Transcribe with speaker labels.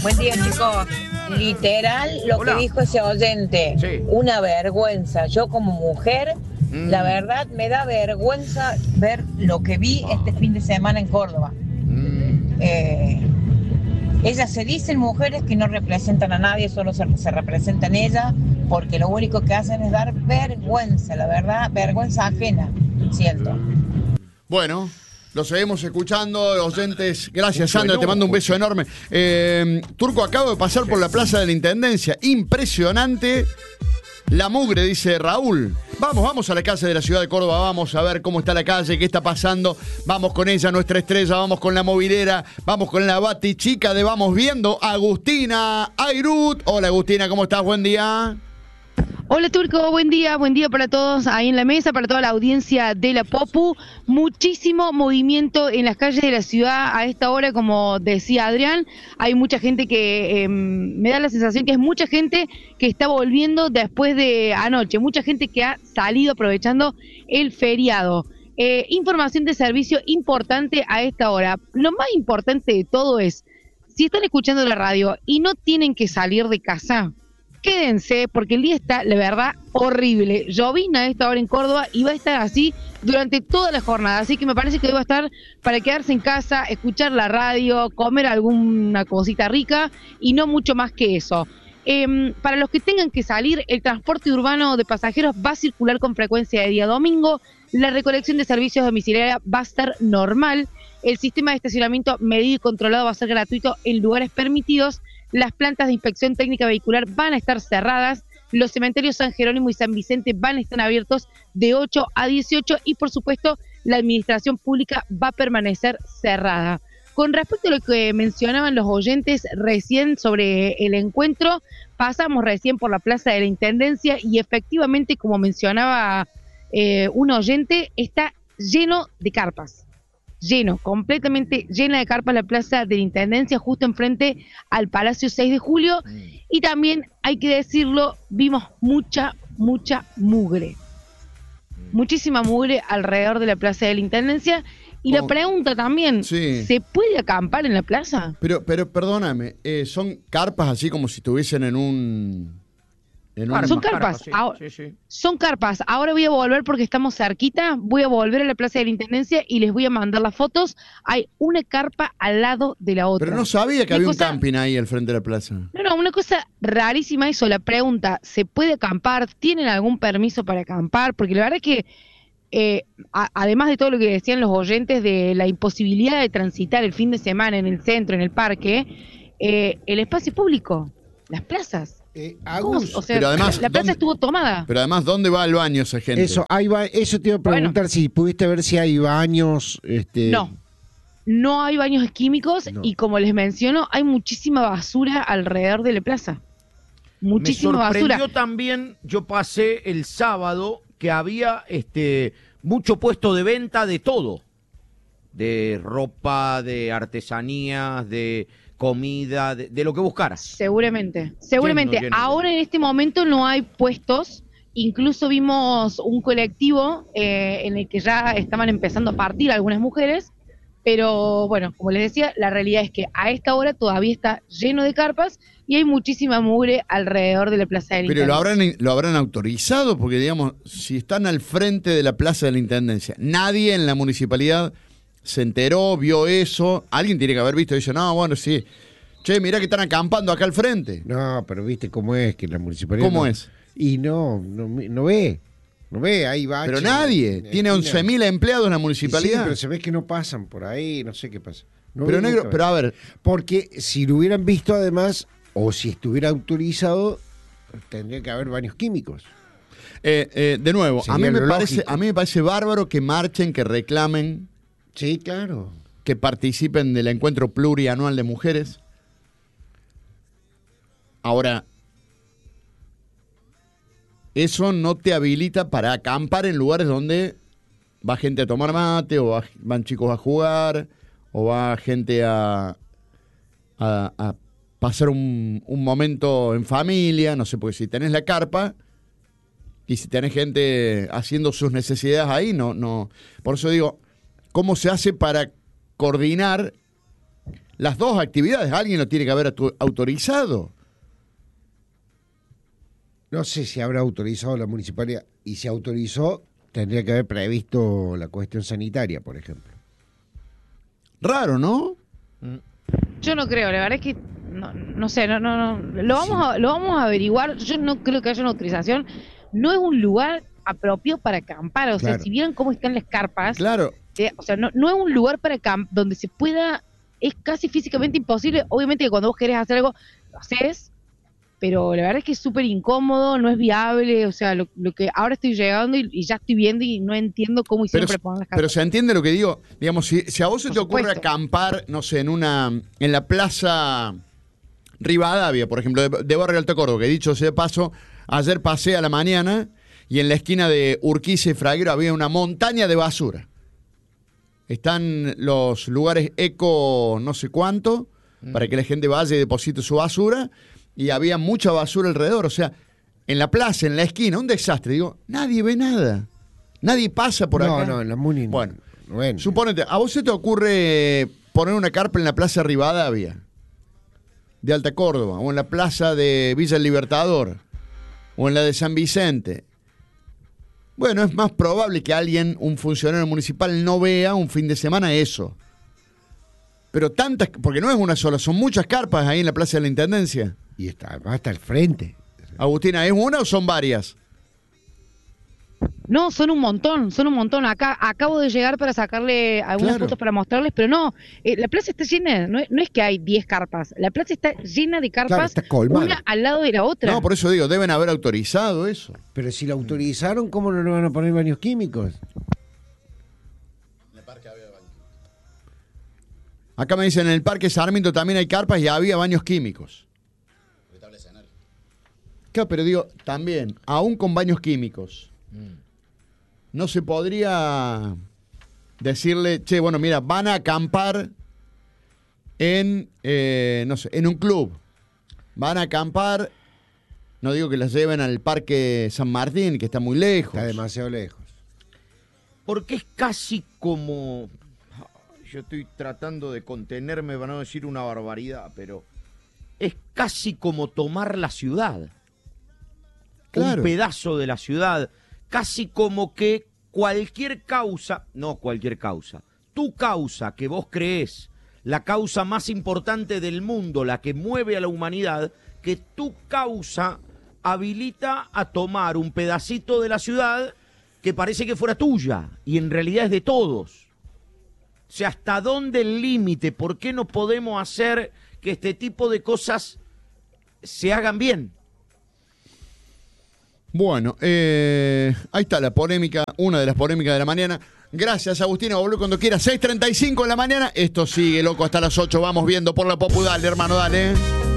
Speaker 1: Buen día, chicos. Literal, lo
Speaker 2: Hola.
Speaker 1: que dijo ese oyente,
Speaker 2: Sí.
Speaker 1: una vergüenza. Yo como mujer, la verdad me da vergüenza ver lo que vi este fin de semana en Córdoba. Ellas se dicen mujeres que no representan a nadie, solo se representan ellas, porque lo único que hacen es dar vergüenza, la verdad, vergüenza ajena, siento.
Speaker 3: Bueno, lo seguimos escuchando, oyentes. Gracias,
Speaker 2: Mucho
Speaker 3: Sandra, te
Speaker 2: enojo,
Speaker 3: mando un beso
Speaker 2: che.
Speaker 3: enorme. Turco, acabo de pasar por la Plaza de la Intendencia. Impresionante. La mugre, dice Raúl. Vamos a la calle de la ciudad de Córdoba, vamos a ver cómo está la calle, qué está pasando. Vamos con ella, nuestra estrella, vamos con la movilera, vamos con la batichica de Vamos Viendo, Agustina Airut. Hola, Agustina, ¿cómo estás? Buen día.
Speaker 4: Hola Turco, buen día para todos ahí en la mesa, para toda la audiencia de la Popu. Muchísimo movimiento en las calles de la ciudad a esta hora, como decía Adrián. Hay mucha gente que me da la sensación que es mucha gente que está volviendo después de anoche, mucha gente que ha salido aprovechando el feriado. Información de servicio importante a esta hora. Lo más importante de todo es, si están escuchando la radio y no tienen que salir de casa, quédense, porque el día está, la verdad, horrible. Llovina a esta hora en Córdoba y va a estar así durante toda la jornada. Así que me parece que hoy va a estar para quedarse en casa, escuchar la radio, comer alguna cosita rica y no mucho más que eso. Para los que tengan que salir, el transporte urbano de pasajeros va a circular con frecuencia de día a domingo. La recolección de servicios domiciliarios va a estar normal. El sistema de estacionamiento medido y controlado va a ser gratuito en lugares permitidos. Las plantas de inspección técnica vehicular van a estar cerradas, los cementerios San Jerónimo y San Vicente van a estar abiertos de 8 a 18 y por supuesto la administración pública va a permanecer cerrada. Con respecto a lo que mencionaban los oyentes recién sobre el encuentro, pasamos recién por la Plaza de la Intendencia y efectivamente, como mencionaba un oyente, está lleno de carpas. Completamente llena de carpas la Plaza de la Intendencia, justo enfrente al Palacio 6 de Julio. Y también, hay que decirlo, vimos mucha mugre. Muchísima mugre alrededor de la Plaza de la Intendencia. Y la pregunta también,
Speaker 3: Sí.
Speaker 4: ¿se puede acampar en la plaza?
Speaker 3: Pero perdóname, son carpas así como si estuviesen en un...
Speaker 4: Son carpas.
Speaker 2: Sí,
Speaker 4: Ahora,
Speaker 2: sí.
Speaker 4: son carpas. Ahora voy a volver porque estamos cerquita. Voy a volver a la Plaza de la Intendencia y les voy a mandar las fotos. Hay una carpa al lado de la otra.
Speaker 3: Pero no sabía que
Speaker 4: Una
Speaker 3: había
Speaker 4: cosa-
Speaker 3: un camping ahí al frente de la plaza.
Speaker 4: No, una cosa rarísima eso. La pregunta, ¿se puede acampar? ¿Tienen algún permiso para acampar? Porque la verdad es que, además de todo lo que decían los oyentes de la imposibilidad de transitar el fin de semana en el centro, en el parque, el espacio público, las plazas. ¿Cómo?
Speaker 5: Agus,
Speaker 4: O sea,
Speaker 3: pero además,
Speaker 4: la plaza
Speaker 3: ¿dónde-
Speaker 4: estuvo tomada.
Speaker 3: Pero además, ¿dónde va al baño esa gente?
Speaker 5: eso te iba a preguntar, si pudiste ver si hay baños.
Speaker 4: No hay baños químicos
Speaker 5: No.
Speaker 4: y como les menciono, hay muchísima basura alrededor de la plaza. Muchísima
Speaker 2: Me sorprendió
Speaker 4: basura.
Speaker 2: también, yo pasé el sábado que había mucho puesto de venta de todo. De ropa, de artesanías, de comida, de lo que buscaras.
Speaker 4: Seguramente.
Speaker 2: Lleno.
Speaker 4: Ahora en este momento no hay puestos. Incluso vimos un colectivo en el que ya estaban empezando a partir algunas mujeres. Pero bueno, como les decía, la realidad es que a esta hora todavía está lleno de carpas y hay muchísima mugre alrededor de la Plaza de la
Speaker 3: Pero
Speaker 4: Intendencia.
Speaker 3: lo habrán autorizado, porque digamos, si están al frente de la Plaza de la Intendencia, nadie en la municipalidad se enteró, vio eso, alguien tiene que haber visto y dice, no, bueno, sí, che, mirá que están acampando acá al frente.
Speaker 5: No, pero viste cómo es que la municipalidad.
Speaker 3: ¿Cómo
Speaker 5: no-
Speaker 3: es?
Speaker 5: Y no ve, ahí va.
Speaker 3: Pero nadie, tiene 11.000 empleados en la
Speaker 5: Sí,
Speaker 3: municipalidad.
Speaker 5: pero se ve que no pasan por ahí, no sé qué pasa. No
Speaker 3: Pero
Speaker 5: vi
Speaker 3: negro,
Speaker 5: nunca.
Speaker 3: pero a ver,
Speaker 5: Porque si lo hubieran visto además, o si estuviera autorizado, tendría que haber baños químicos.
Speaker 3: de nuevo,
Speaker 5: Sería lo lógico.
Speaker 3: a mí me parece bárbaro que marchen, que reclamen,
Speaker 5: Sí, claro.
Speaker 3: que participen del encuentro plurianual de mujeres. Ahora, eso no te habilita para acampar en lugares donde va gente a tomar mate, o van chicos a jugar, o va gente a pasar un momento en familia, no sé, porque si tenés la carpa y si tenés gente haciendo sus necesidades ahí, no. Por eso digo, ¿cómo se hace para coordinar las dos actividades. Alguien lo tiene que haber autorizado.
Speaker 5: No sé si habrá autorizado la municipalidad. Y si autorizó, tendría que haber previsto la cuestión sanitaria, por ejemplo.
Speaker 3: Raro, ¿no?
Speaker 4: Yo no creo, la verdad es que no sé, no. Lo vamos a averiguar. Yo no creo que haya una autorización. No es un lugar apropiado para acampar. O sea,
Speaker 5: Claro.
Speaker 4: si vieran cómo están las carpas,
Speaker 3: Claro.
Speaker 4: o sea, no es un lugar para donde se pueda, es casi físicamente imposible. Obviamente que cuando vos querés hacer algo, lo haces, pero la verdad es que es súper incómodo, no es viable. O sea, lo que ahora estoy llegando y ya estoy viendo y no entiendo cómo hicieron para poner las
Speaker 3: Pero
Speaker 4: carpas.
Speaker 3: se entiende lo que digo. Digamos, si a vos se
Speaker 4: Por
Speaker 3: te ocurre
Speaker 4: supuesto.
Speaker 3: acampar, no sé, en la plaza Rivadavia, por ejemplo, de Barrio Alto Córdoba, que dicho sea de paso, ayer pasé a la mañana y en la esquina de Urquiza y Fraguero había una montaña de basura. Están los lugares eco no sé cuánto, para que la gente vaya y deposite su basura, y había mucha basura alrededor. O sea, en la plaza, en la esquina, un desastre. Digo, nadie ve nada. Nadie pasa por acá.
Speaker 5: No, en la Muni no.
Speaker 3: Bueno,
Speaker 5: Bueno.
Speaker 3: suponete, ¿a vos se te ocurre poner una carpa en la plaza Rivadavia de Alta Córdoba, o en la plaza de Villa El Libertador, o en la de San Vicente? Bueno, es más probable que alguien, un funcionario municipal, no vea un fin de semana eso. Pero tantas, porque no es una sola, son muchas carpas ahí en la plaza de la Intendencia.
Speaker 5: Y está, va hasta el frente.
Speaker 3: Agustina, ¿es una o son varias?
Speaker 4: No, son un montón. Acá acabo de llegar para sacarle algunas
Speaker 3: Claro.
Speaker 4: fotos para mostrarles, pero no, la plaza está llena, no es que hay 10 carpas, la plaza está llena de
Speaker 5: Claro,
Speaker 4: carpas,
Speaker 5: está colmada.
Speaker 4: una al lado de la otra.
Speaker 3: No, por eso digo, deben haber autorizado eso.
Speaker 5: Pero si la autorizaron, ¿cómo no le van a poner baños químicos?
Speaker 3: Acá me dicen, en el Parque Sarmiento también hay carpas y había baños químicos. Claro, pero digo, también, aún con baños químicos, no se podría decirle, che, bueno, mira, van a acampar en, no sé, en un club. Van a acampar, no digo que las lleven al Parque San Martín, que está muy lejos.
Speaker 5: Está demasiado lejos.
Speaker 2: Porque es casi como... Yo estoy tratando de contenerme para no decir una barbaridad, pero es casi como tomar la ciudad.
Speaker 3: Claro.
Speaker 2: Un pedazo de la ciudad. Casi como que cualquier causa, no cualquier causa, tu causa que vos creés, la causa más importante del mundo, la que mueve a la humanidad, que tu causa habilita a tomar un pedacito de la ciudad que parece que fuera tuya y en realidad es de todos. O sea, ¿hasta dónde el límite? ¿Por qué no podemos hacer que este tipo de cosas se hagan bien?
Speaker 3: Bueno, ahí está la polémica, una de las polémicas de la mañana. Gracias, Agustina, volvé cuando quieras. 6:35 de la mañana. Esto sigue, loco, hasta las 8. Vamos viendo por la Popu. Dale, hermano, dale.